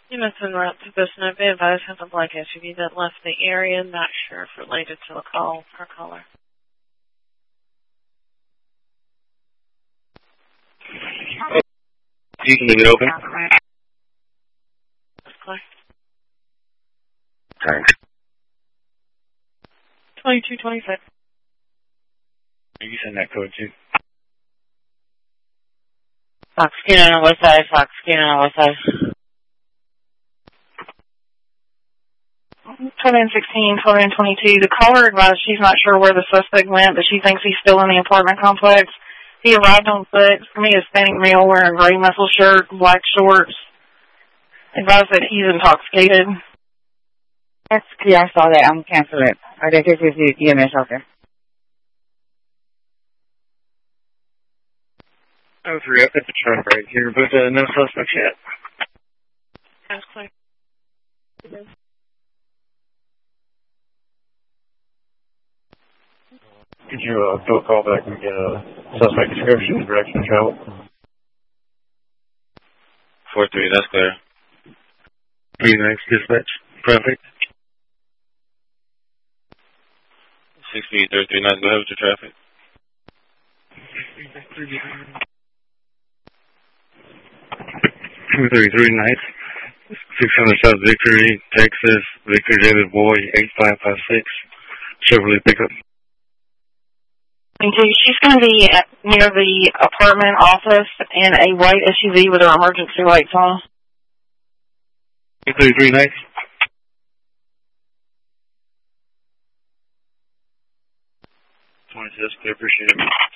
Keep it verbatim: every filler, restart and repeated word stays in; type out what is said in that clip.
Units en route to Bisno. Be advised has a black S U V that left the area. Not sure if related to a call or caller. You can leave it open. That's clear. Thanks. twenty-two twenty-six. You can send that code too. Fox Kilo on the west side. Fox Kilo on the west side. twenty-nine sixteen, twenty-nine twenty-two. The caller advised she's not sure where the suspect went, but she thinks he's still in the apartment complex. He arrived on foot from a Hispanic male wearing a gray muscle shirt, black shorts. Advised that he's intoxicated. That's clear. I saw that. I'm cancel it. I think this is the E M S out there. Oh, three up at the truck right here, but uh, no suspects yet. That's clear. Could you uh, do a call back and get a suspect description and direction of travel? four three, that's clear. three nine, dispatch. Perfect. six three, three three nine, go ahead with your traffic. two three three nights, six hundred South Victory, Texas, Victor David Boy, eight five five six, Chevrolet pickup. Thank you. She's going to be at, near the apartment office in a white S U V with her emergency lights on. two three three nights. twenty-six, appreciate it.